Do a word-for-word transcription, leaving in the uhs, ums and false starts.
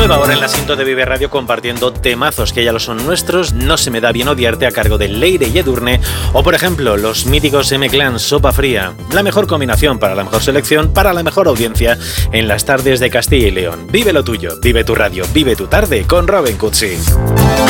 Nueva hora en la Sinto de Vive Radio compartiendo temazos que ya lo son nuestros. No se me da bien odiarte a cargo de Leire y Edurne. O por ejemplo, los míticos M-Clan Sopa Fría. La mejor combinación para la mejor selección, para la mejor audiencia en las tardes de Castilla y León. Vive lo tuyo, vive tu radio, vive tu tarde con Robin Cutsi.